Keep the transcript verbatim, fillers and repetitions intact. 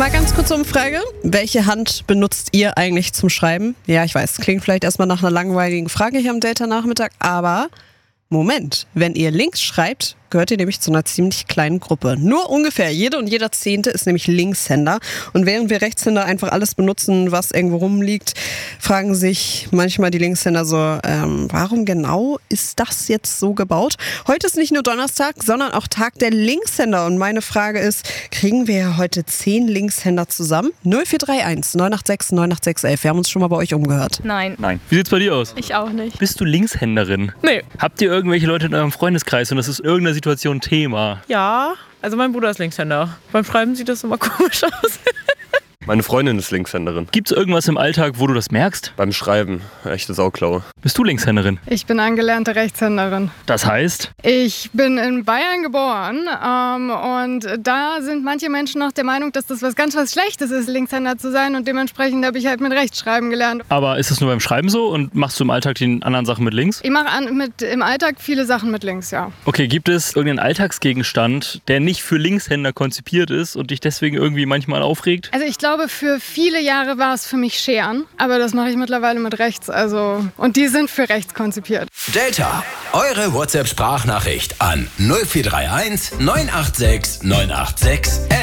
Mal ganz kurze Umfrage. Welche Hand benutzt ihr eigentlich zum Schreiben? Ja, ich weiß, klingt vielleicht erstmal nach einer langweiligen Frage hier am Data-Nachmittag, aber Moment, wenn ihr links schreibt, gehört ihr nämlich zu einer ziemlich kleinen Gruppe. Nur ungefähr jede und jeder Zehnte ist nämlich Linkshänder. Und während wir Rechtshänder einfach alles benutzen, was irgendwo rumliegt, fragen sich manchmal die Linkshänder so, ähm, warum genau ist das jetzt so gebaut? Heute ist nicht nur Donnerstag, sondern auch Tag der Linkshänder. Und meine Frage ist, kriegen wir heute zehn Linkshänder zusammen? null vier drei eins neun acht sechs neun acht sechs elf. Wir haben uns schon mal bei euch umgehört. Nein. Nein. Wie sieht's bei dir aus? Ich auch nicht. Bist du Linkshänderin? Nee. Habt ihr irgendwelche Leute in eurem Freundeskreis und das ist irgendeine Situation Thema? Ja, also mein Bruder ist Linkshänder. Beim Schreiben sieht das immer komisch aus. Meine Freundin ist Linkshänderin. Gibt's irgendwas im Alltag, wo du das merkst? Beim Schreiben, echte Sauklaue. Bist du Linkshänderin? Ich bin angelernte Rechtshänderin. Das heißt? Ich bin in Bayern geboren ähm, und da sind manche Menschen noch der Meinung, dass das was ganz was Schlechtes ist, Linkshänder zu sein, und dementsprechend habe ich halt mit Rechtschreiben gelernt. Aber ist das nur beim Schreiben so und machst du im Alltag die anderen Sachen mit links? Ich mache an, mit, im Alltag viele Sachen mit links, ja. Okay, gibt es irgendeinen Alltagsgegenstand, der nicht für Linkshänder konzipiert ist und dich deswegen irgendwie manchmal aufregt? Also ich glaube, für viele Jahre war es für mich Scheren, aber das mache ich mittlerweile mit rechts, also, und die sind für rechts konzipiert. Delta, eure WhatsApp-Sprachnachricht an null vier drei eins neun acht sechs neun acht sechs elf.